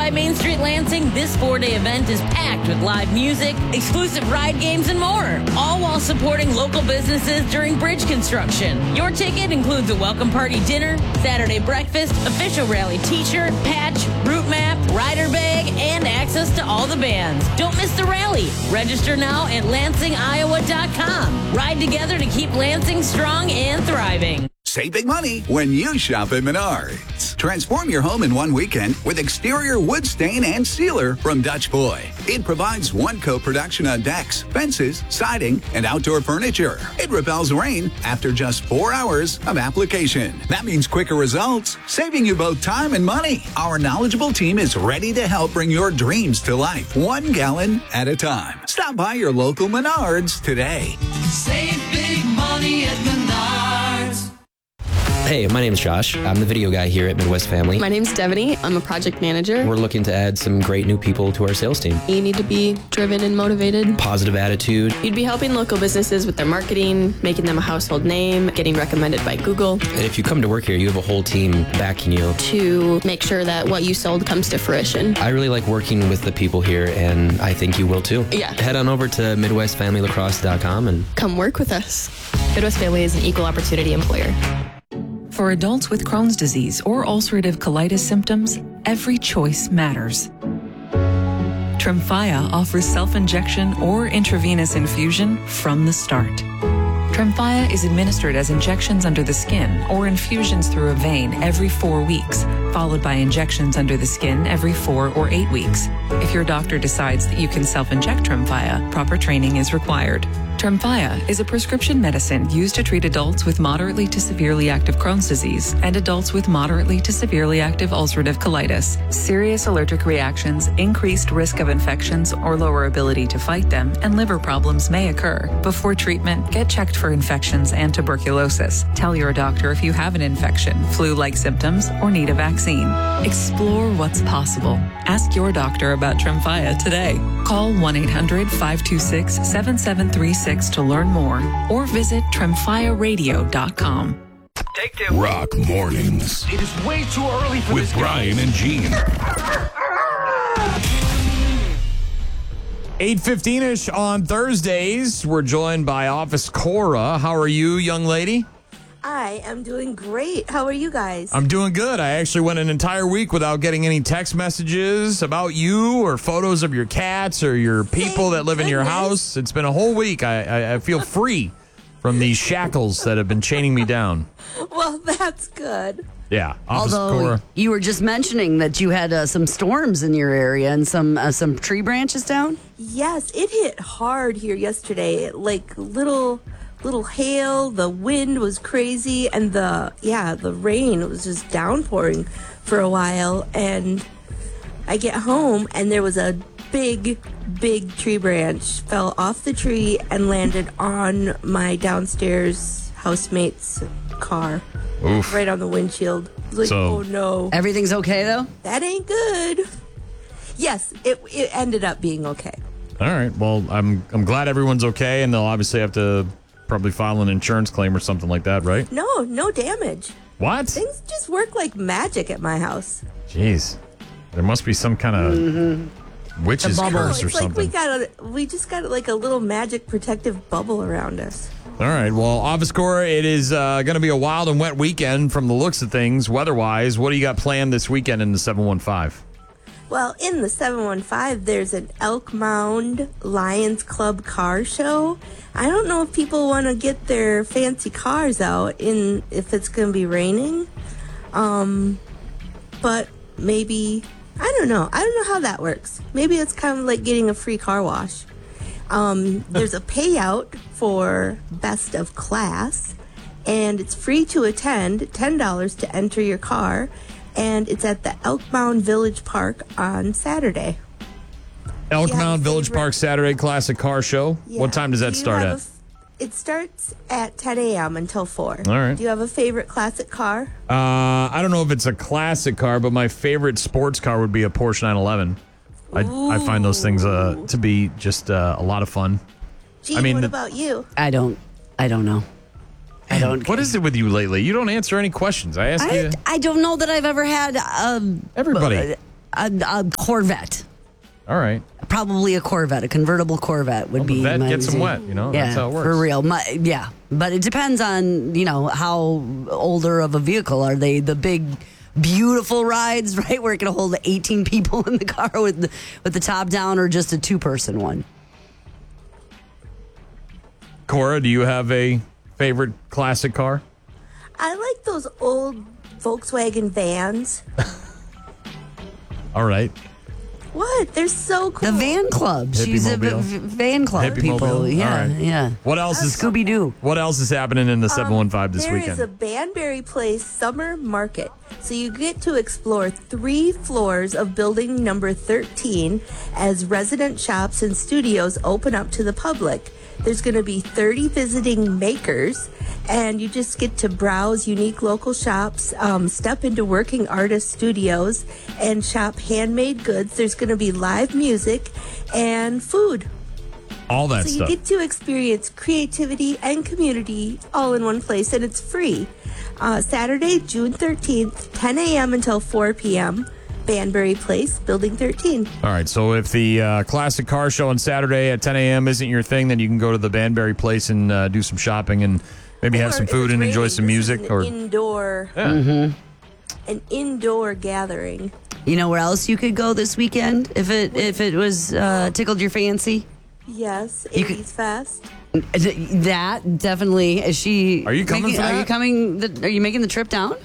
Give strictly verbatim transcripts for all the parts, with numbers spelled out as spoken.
by Main Street Lansing, this four-day event is packed with live music, exclusive ride games, and more, all while supporting local businesses during bridge construction. Your ticket includes a welcome party dinner, Saturday breakfast, official rally t-shirt, patch, route map, rider bag, and access to all the bands. Don't miss the rally. Register now at Lansing Iowa dot com. Ride together to keep Lansing strong and thriving. Save big money when you shop at Menards. Transform your home in one weekend with exterior wood stain and sealer from Dutch Boy. It provides one coat protection on decks, fences, siding, and outdoor furniture. It repels rain after just four hours of application. That means quicker results, saving you both time and money. Our knowledgeable team is ready to help bring your dreams to life, one gallon at a time. Stop by your local Menards today. Save big money at Menards. Hey, my name's Josh. I'm the video guy here at Midwest Family. My name's Devaney. I'm a project manager. We're looking to add some great new people to our sales team. You need to be driven and motivated. Positive attitude. You'd be helping local businesses with their marketing, making them a household name, getting recommended by Google. And if you come to work here, you have a whole team backing you. To make sure that what you sold comes to fruition. I really like working with the people here, and I think you will too. Yeah. Head on over to Midwest Family Lacrosse dot com and come work with us. Midwest Family is an equal opportunity employer. For adults with Crohn's disease or ulcerative colitis symptoms, every choice matters. Tremfya offers self-injection or intravenous infusion from the start. Tremfya is administered as injections under the skin or infusions through a vein every four weeks, followed by injections under the skin every four or eight weeks. If your doctor decides that you can self-inject Tremfya, proper training is required. Tremfya is a prescription medicine used to treat adults with moderately to severely active Crohn's disease and adults with moderately to severely active ulcerative colitis. Serious allergic reactions, increased risk of infections or lower ability to fight them, and liver problems may occur. Before treatment, get checked for infections and tuberculosis. Tell your doctor if you have an infection, flu-like symptoms, or need a vaccine. Explore what's possible. Ask your doctor about Tremfya today. Call one eight hundred, five two six, seven seven three six to learn more or visit tremfya radio dot com. Take two. Rock Mornings. It is way too early for with this Brian game. and Gene. eight fifteen-ish on Thursdays. We're joined by Office Cora. How are you, young lady? I am doing great. How are you guys? I'm doing good. I actually went an entire week without getting any text messages about you or photos of your cats or your people Thank that live in your goodness. house. It's been a whole week. I, I, I feel free from these shackles that have been chaining me down. Well, that's good. Yeah. Office Although Cora. you were just mentioning that you had uh, some storms in your area and some uh, some tree branches down. Yes, it hit hard here yesterday. Like little little hail, the wind was crazy, and the yeah, the rain was just downpouring for a while. And I get home and there was a big, big tree branch fell off the tree and landed on my downstairs housemate's car. Oof. Right on the windshield. I was like, So- oh no. Everything's okay though. That ain't good. Yes, it it ended up being okay. All right. Well, I'm I'm glad everyone's okay, and they'll obviously have to probably file an insurance claim or something like that, right? No, no damage. What? Things just work like magic at my house. Jeez. There must be some kind of Mm-hmm. witch's No, curse or it's like something. we got a we just got like a little magic protective bubble around us. All right. Well, Office Cora, it is uh, going to be a wild and wet weekend from the looks of things, weather-wise. What do you got planned this weekend in the seven one five? Well, in the seven one five, there's an Elk Mound Lions Club car show. I don't know if people want to get their fancy cars out in if it's going to be raining. Um, but maybe, I don't know. I don't know how that works. Maybe it's kind of like getting a free car wash. Um, there's a payout for best of class, and it's free to attend, ten dollars to enter your car, and it's at the Elk Mound Village Park on Saturday. Elk Do you have Mound a Village favorite- Park Saturday Classic Car Show. Yeah. What time does that Do you start have at? a f- It starts at ten a.m. until four. All right. Do you have a favorite classic car? Uh, I don't know if it's a classic car, but my favorite sports car would be a Porsche nine eleven. I, I find those things uh, to be just uh, a lot of fun. Gee, I mean, what the- about you? I don't. I don't know. I don't. What is it with you lately? You don't answer any questions. I ask I, you. I don't know that I've ever had. Um, Everybody. A, a Corvette. All right. Probably a Corvette, a convertible Corvette would well, be. The vet my gets them reason. wet, you know. Yeah, that's how it works. for real. My, yeah, but it depends on you know how older of a vehicle are they. The big, beautiful rides, right, where it can hold eighteen people in the car with the, with the top down, or just a two person one. Cora, do you have a favorite classic car? I like those old Volkswagen vans. All right. What? They're so cool. The van club. She's a v- v- van club Hippie people. mobile? Yeah, All right. yeah. What else is Scooby Doo? What else is happening in the seven one five this There weekend? is a Banbury Place summer market. So you get to explore three floors of building number thirteen as resident shops and studios open up to the public. There's going to be thirty visiting makers, and you just get to browse unique local shops, um, step into working artist studios, and shop handmade goods. There's going to be live music and food. All that so stuff. you get to experience creativity and community all in one place, and it's free. Uh, Saturday, June thirteenth, ten a.m. until four p.m., Banbury Place, Building thirteen. All right, so if the uh, classic car show on Saturday at ten a.m. isn't your thing, then you can go to the Banbury Place and uh, do some shopping and maybe have Or some if food it's and enjoy raining, some this music. is an Or indoor, Yeah. Mm-hmm. an indoor gathering. You know where else you could go this weekend if it if it was uh, tickled your fancy? Yes, You eighties Fest. That definitely. Is she? Are you coming making- for Are that? you coming? The, are you making the trip down?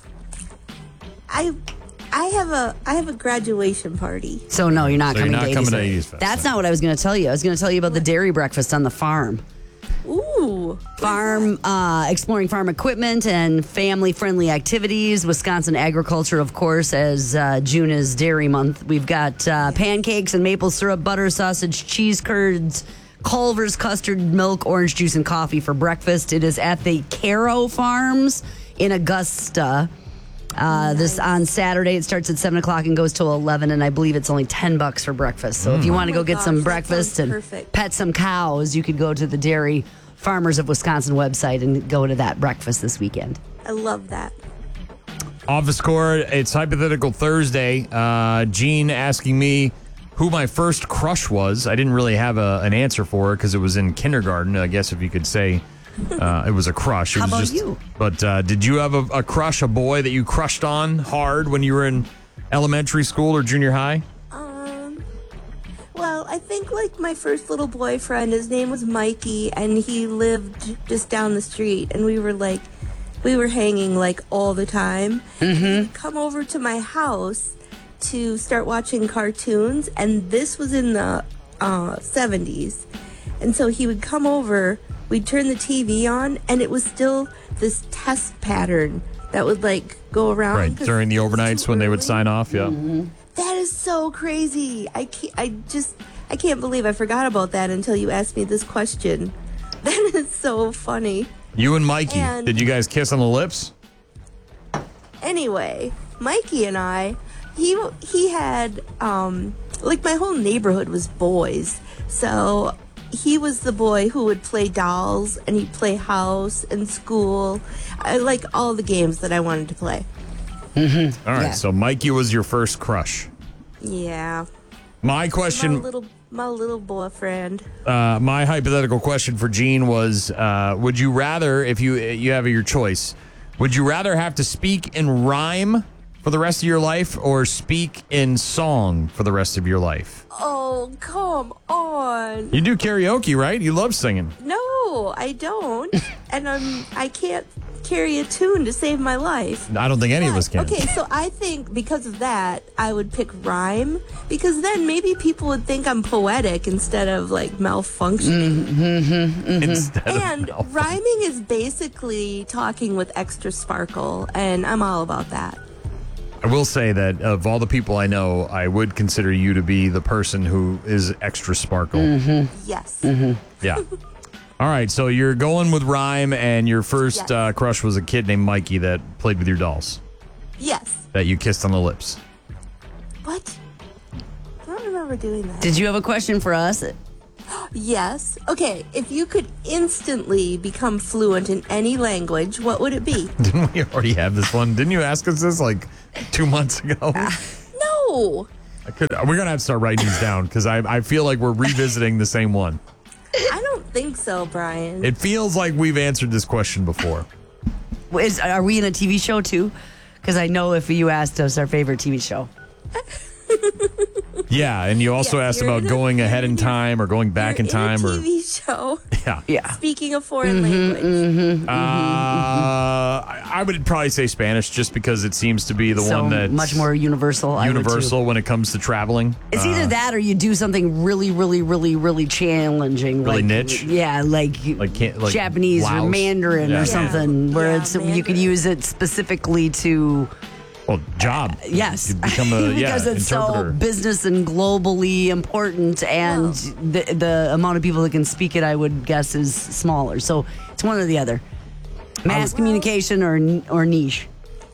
I I have a I have a graduation party. So no, you're not So you're coming not to coming eighties to Fest. eighties Fest, That's no. not what I was going to tell you. I was going to tell you about the dairy breakfast on the farm. Ooh. Farm, uh, exploring farm equipment and family-friendly activities. Wisconsin agriculture, of course, as uh, June is Dairy Month. We've got uh, pancakes and maple syrup, butter, sausage, cheese curds, Culver's custard, milk, orange juice, and coffee for breakfast. It is at the Caro Farms in Augusta. Uh, This on Saturday. It starts at seven o'clock and goes till eleven, and I believe it's only ten bucks for breakfast. So if you Mm. want to Oh go my get gosh, some that breakfast sounds and perfect. pet some cows, you could go to the Dairy Farmers of Wisconsin website and go to that breakfast this weekend. I love that. Office score, it's Hypothetical Thursday. Uh, Gene asking me who my first crush was. I didn't really have a, an answer for it because it was in kindergarten, I guess if you could say uh, it was a crush. It How was about just, you? But uh, did you have a, a crush, a boy that you crushed on hard when you were in elementary school or junior high? Um, well, I think like my first little boyfriend, his name was Mikey, and he lived just down the street, and we were like, we were hanging like all the time. Mm-hmm. He'd come over to my house to start watching cartoons, and this was in the uh, seventies. And so he would come over, we'd turn the T V on, and it was still this test pattern that would like go around. Right, 'cause during the it was overnights too when they would early. sign off, yeah. That is so crazy. I can't, I just, I can't believe I forgot about that until you asked me this question. That is so funny. You and Mikey, And- did you guys kiss on the lips? Anyway, Mikey and I, he he had um like my whole neighborhood was boys. So he was the boy who would play dolls and he'd play house and school. I like all the games that I wanted to play. All right, Yeah. so Mikey was your first crush. Yeah. My My question, little my little boyfriend. uh, my hypothetical question for Gene was: uh, would you rather, if you you have your choice, would you rather have to speak in rhyme for the rest of your life or speak in song for the rest of your life? Oh, come on. You do karaoke, right? You love singing. No, I don't. And I'm I can't carry a tune to save my life. I don't think any of But- us can. Okay, so I think because of that, I would pick rhyme because then maybe people would think I'm poetic instead of like malfunctioning. Instead of And mouth. rhyming is basically talking with extra sparkle, and I'm all about that. I will say that of all the people I know, I would consider you to be the person who is extra sparkle. Yes. Yeah. All right, so you're going with rhyme, and your first Yes. uh, crush was a kid named Mikey that played with your dolls Yes. that you kissed on the lips. What? I don't remember doing that. Did you have a question for us? Yes. Okay, if you could instantly become fluent in any language, what would it be? Didn't we already have this one? Didn't you ask us this like two months ago? No, No. I could. We're gonna have to start writing these down because I I feel like we're revisiting the same one. I don't think so, Brian. It feels like we've answered this question before. Is, are we in a T V show too? Because I know if you asked us our favorite T V show. Yeah, and you also Yes, asked you're about in a- going ahead in time or going back You're in time a or T V show. yeah. Yeah. Speaking a foreign Mm-hmm, language. Uh, I I would probably say Spanish just because it seems to be the So one that's much more universal. I would too. universal when it comes to traveling. It's either that or you do something really, really, really, really challenging. Really like, niche? Yeah, like, Like can't- like Japanese Laos. or Mandarin Yeah. or something, where Yeah, it's you could Mandarin. use it specifically to Well, job. yes, You become a yeah because it's interpreter. so business and globally important, and the the amount of people that can speak it, I would guess, is smaller. So it's one or the other, mass communication or or niche.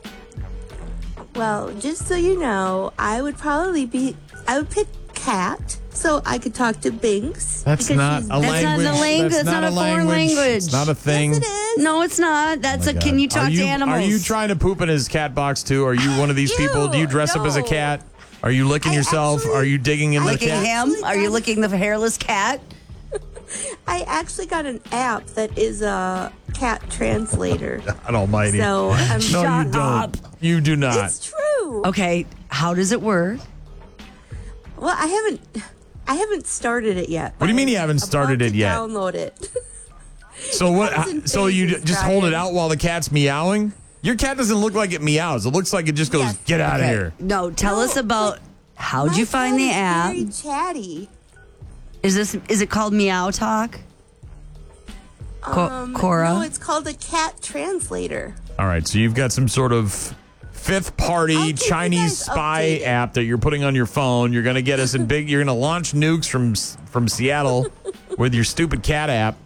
Well, just so you know, I would probably be, I would pick cat so I could talk to Binks. That's because not she's- a That's not language. the language. That's not a foreign language. It's not a thing. Yes, it is. No, it's not. That's Oh a. my Can God. you talk are you, to animals? Are you trying to poop in his cat box too? Are you one of these people? Do you dress up as a no. cat? Are you licking I yourself? actually- are you digging in the licking cat? him? Are you licking the hairless cat? I actually got an app that is a cat translator. God almighty. So I'm no, you Shut don't. up. You do not. It's true. Okay, how does it work? Well, I haven't, I haven't started it yet. What do you mean you but haven't I'm started about it to yet? Download it. So what? comes in So you phases, just hold it Brian. out while the cat's meowing? Your cat doesn't look like it meows. It looks like it just goes, Yes. "Get out of Okay, here." No, tell No, us about how'd My you find cat the is app? Very chatty. Is this is it called Meow Talk? Co- Um, Cora? No, it's called a cat translator. All right, so you've got some sort of fifth I'll party keep you Chinese guys spy updated. app that you're putting on your phone. You're going to get us in big you're going to launch nukes from from Seattle with your stupid cat app.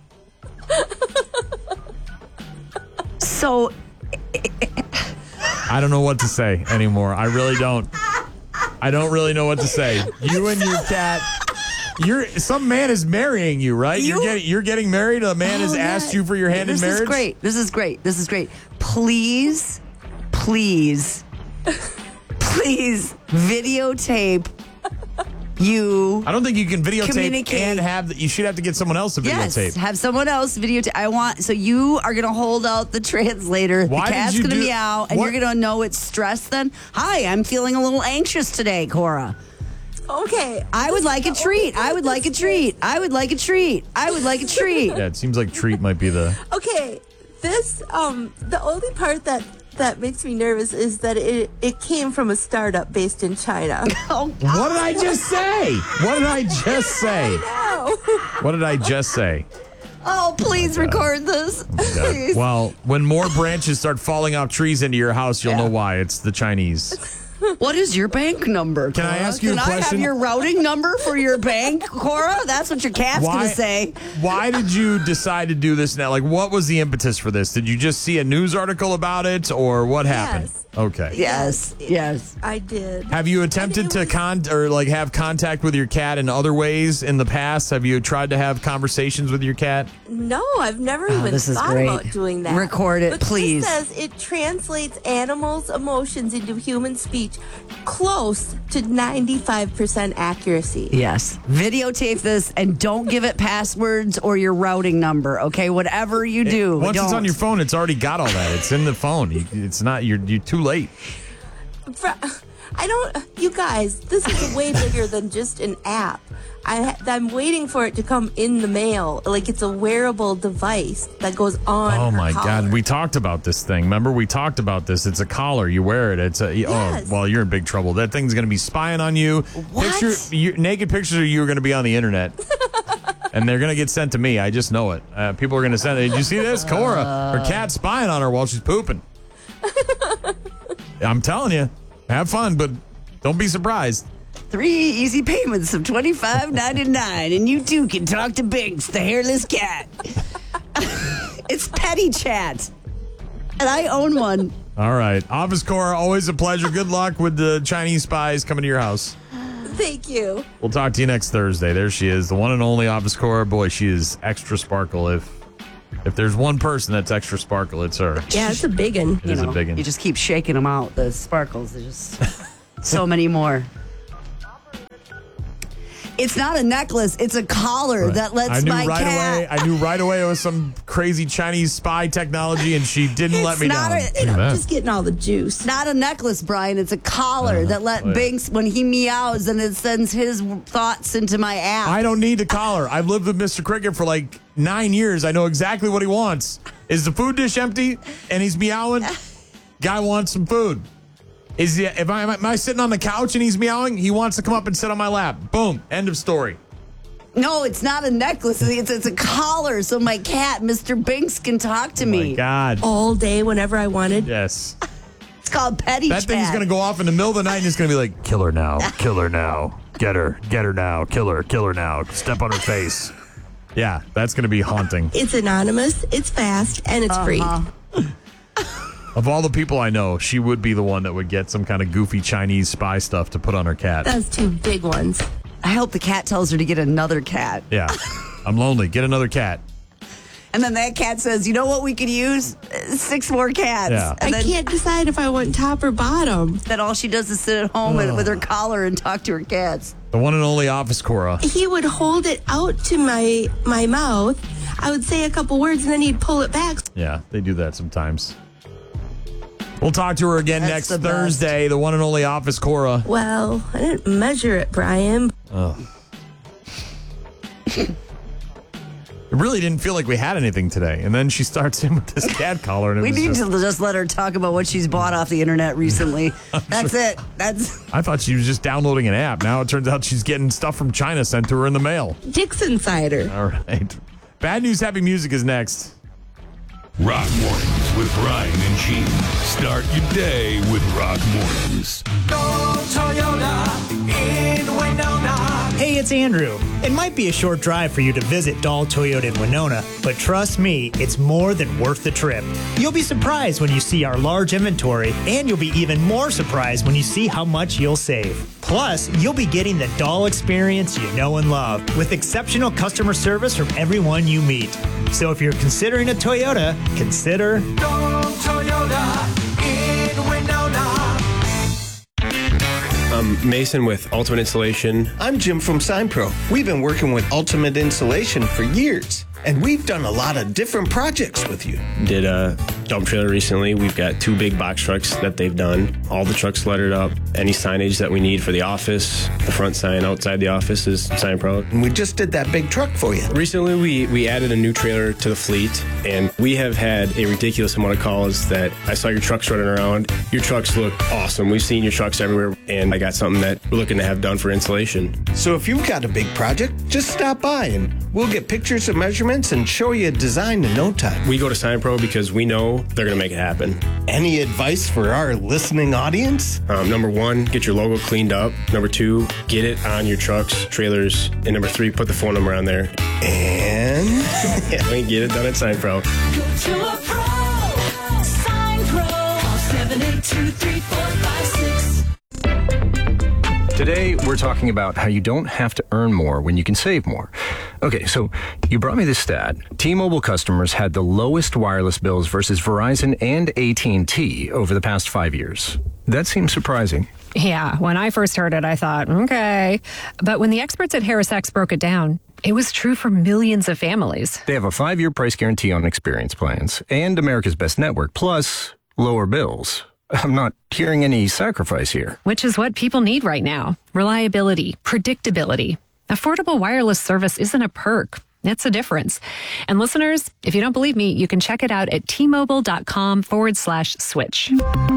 So I don't know what to say anymore. I really don't. I don't really know what to say. You and your cat You're some man is marrying you, right? You, are You- getting you're getting married. A man has Oh, yeah. asked you for your hand this in marriage. is great. This is great. This is great. Please, please, please videotape you. I don't think you can videotape Communicate. and have. You should have to get someone else to Yes, videotape. have someone else videotape. I want so you are gonna hold out the translator. Why the did cat's you gonna do- meow, and what- you're gonna know it's stress. Then, hi, I'm feeling a little anxious today, Cora. Okay. I would this like a is the treat. only I would like a this treat. I would like a treat. I would like a treat. Yeah, it seems like treat might be the. Okay, this um the only part that that makes me nervous is that it it came from a startup based in China. Oh, What did I just say? What did I just say? No. What did I just say? oh, please record this. Please. Well, when more branches start falling off trees into your house, you'll know why. It's the Chinese. What is your bank number? Can I Cora? ask you a Can I question? have your routing number for your bank, Cora? That's what your cat's Why, gonna say. why did you decide to do this now? Like, what was the impetus for this? Did you just see a news article about it, or what happened? Yes. Okay. Yes, yes. I did. Have you attempted it to was- con or like have contact with your cat in other ways in the past? Have you tried to have conversations with your cat? No, I've never even Oh, this is thought great. about doing that. Record it, but this please. says it translates animals' emotions into human speech close to ninety-five percent accuracy. Yes. Videotape this and don't give it passwords or your routing number, okay? Whatever you do. Once it's don't. on your phone, it's already got all that. It's in the phone. You, it's not. You're you're too late. Fr- I don't, you guys, this is way bigger than just an app. I, I'm waiting for it to come in the mail. Like it's a wearable device that goes on. Oh her my collar. God, we talked about this thing. Remember, we talked about this. It's a collar. You wear it. It's a. Yes. Oh, well, you're in big trouble. That thing's going to be spying on you. What? Picture, your, naked pictures of you are going to be on the internet. And they're going to get sent to me. I just know it. Uh, people are going to send it. Did you see this? Cora, her cat's spying on her while she's pooping. I'm telling you, have fun, but don't be surprised. Three easy payments of twenty-five ninety-nine, and you too can talk to Binks, the hairless cat. It's Petty Chat. And I own one. All right. Office Cora, always a pleasure. Good luck with the Chinese spies coming to your house. Thank you. We'll talk to you next Thursday. There she is, the one and only Office Cora. Boy, she is extra sparkle. If if there's one person that's extra sparkle, it's her. Yeah, it's a big one. It is a big one. You just keep shaking them out, the sparkles. There's just so many more. It's not a necklace. It's a collar Right. that lets I knew my right cat. away. I knew right away it was some crazy Chinese spy technology, and she didn't let It's me not down. a- Look it- at that. Just getting all the juice. Not a necklace, Brian. It's a collar that let Oh, yeah. Binks, when he meows, and it sends his thoughts into my app. I don't need a collar. I've lived with Mister Cricket for like nine years. I know exactly what he wants. Is the food dish empty and he's meowing? Guy wants some food. Is he, if I am I sitting on the couch and he's meowing? He wants to come up and sit on my lap. Boom. End of story. No, it's not a necklace. It's, it's a collar so my cat, Mister Binks, can talk to Oh me. my God. All day, whenever I wanted. Yes. It's called Petty That Chat. thing's going to go off in the middle of the night and it's going to be like, kill her now. Kill her now. Get her. Get her now. Kill her. Kill her now. Step on her face. Yeah, that's going to be haunting. It's anonymous, it's fast, and it's free. Of all the people I know, she would be the one that would get some kind of goofy Chinese spy stuff to put on her cat. That's two big ones. I hope the cat tells her to get another cat. Yeah. I'm lonely. Get another cat. And then that cat says, you know what we could use? Uh, Six more cats. Yeah. And I then, can't decide if I want top or bottom. then all she does is sit at home and, with her collar and talk to her cats. The one and only Office Cora. He would hold it out to my my mouth. I would say a couple words, and then he'd pull it back. Yeah, they do that sometimes. We'll talk to her again That's next the best. Thursday. The one and only Office Cora. Well, I didn't measure it, Brian. It really didn't feel like we had anything today. And then she starts in with this cat collar. And it We was need just, to just let her talk about what she's bought off the internet recently. That's it. That's I thought she was just downloading an app. Now it turns out she's getting stuff from China sent to her in the mail. Dixon cider. All right. Bad News, Happy Music is next. Rock Mornings with Brian and Gene. Start your day with Rock Mornings. Go Toyota in Winona. Hey, it's Andrew. It might be a short drive for you to visit Dahl Toyota in Winona, but trust me, it's more than worth the trip. You'll be surprised when you see our large inventory, and you'll be even more surprised when you see how much you'll save. Plus, you'll be getting the Dahl experience you know and love, with exceptional customer service from everyone you meet. So if you're considering a Toyota, consider Go Toyota in Winona. I'm Mason with Ultimate Installation. I'm Jim from SignPro. We've been working with Ultimate Installation for years, and we've done a lot of different projects with you. Did a dump trailer recently. We've got two big box trucks that they've done. All the trucks lettered up. Any signage that we need for the office, the front sign outside the office is SignPro. And we just did that big truck for you. Recently, we, we added a new trailer to the fleet, and we have had a ridiculous amount of calls that I saw your trucks running around. Your trucks look awesome. We've seen your trucks everywhere, and I got something that we're looking to have done for installation. So if you've got a big project, just stop by and we'll get pictures and measurements and show you a design in no time. We go to SignPro because we know they're going to make it happen. Any advice for our listening audience? Um, number one, get your logo cleaned up. Number two, get it on your trucks, trailers. And number three, put the phone number on there. And yeah, we get it done at SignPro. Go to a pro. Sign Pro. Call seven eight two, three four five six. Today, we're talking about how you don't have to earn more when you can save more. Okay, so you brought me this stat. T-Mobile customers had the lowest wireless bills versus Verizon and A T and T over the past five years. That seems surprising. Yeah, when I first heard it, I thought, okay. But when the experts at HarrisX broke it down, it was true for millions of families. They have a five-year price guarantee on experience plans and America's Best Network, plus lower bills. I'm not hearing any sacrifice here. Which is what people need right now. Reliability, predictability. Affordable wireless service isn't a perk. It's a difference. And listeners, if you don't believe me, you can check it out at T-Mobile.com forward slash switch.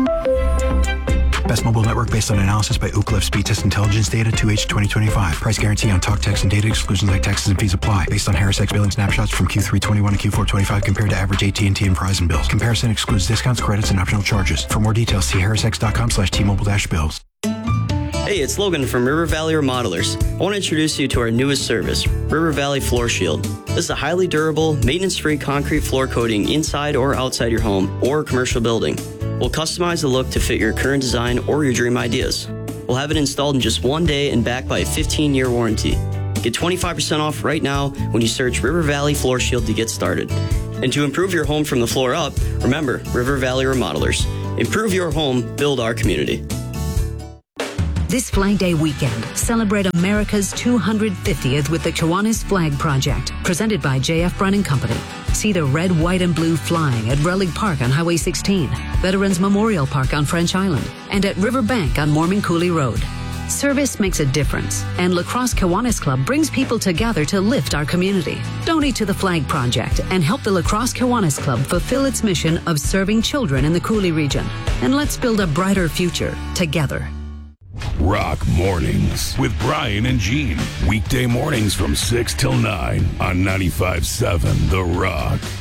Best mobile network based on analysis by Ookla Speed Test Intelligence Data two H twenty twenty-five. Price guarantee on talk, text, and data exclusions like taxes and fees apply. Based on HarrisX billing snapshots from Q three twenty-one to Q four twenty-five compared to average A T and T and Verizon bills. Comparison excludes discounts, credits, and optional charges. For more details, see harrisx.com slash T-Mobile dash bills. Hey, it's Logan from River Valley Remodelers. I want to introduce you to our newest service, River Valley Floor Shield. This is a highly durable, maintenance-free concrete floor coating inside or outside your home or commercial building. We'll customize the look to fit your current design or your dream ideas. We'll have it installed in just one day and backed by a fifteen-year warranty. Get twenty-five percent off right now when you search River Valley Floor Shield to get started. And to improve your home from the floor up, remember River Valley Remodelers. Improve your home, build our community. This Flag Day weekend, celebrate America's two hundred fiftieth with the Kiwanis Flag Project, presented by J F Brennan Company. See the red, white, and blue flying at Relic Park on Highway sixteen, Veterans Memorial Park on French Island, and at Riverbank on Mormon Cooley Road. Service makes a difference, and La Crosse Kiwanis Club brings people together to lift our community. Donate to the Flag Project and help the La Crosse Kiwanis Club fulfill its mission of serving children in the Cooley region. And let's build a brighter future together. Rock Mornings with Brian and Gene. Weekday mornings from six till nine on ninety-five point seven The Rock.